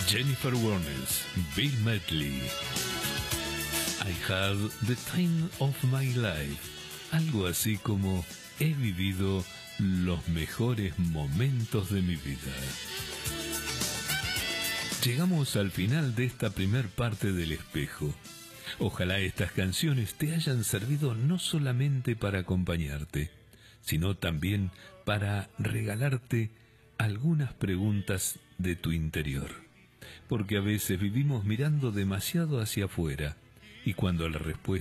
Jennifer Warnes, Bill Medley. I had the time of my life. Algo así como he vivido los mejores momentos de mi vida. Llegamos al final de esta primer parte del espejo. Ojalá estas canciones te hayan servido no solamente para acompañarte, sino también para regalarte algunas preguntas de tu interior. Porque a veces vivimos mirando demasiado hacia afuera y cuando la respuesta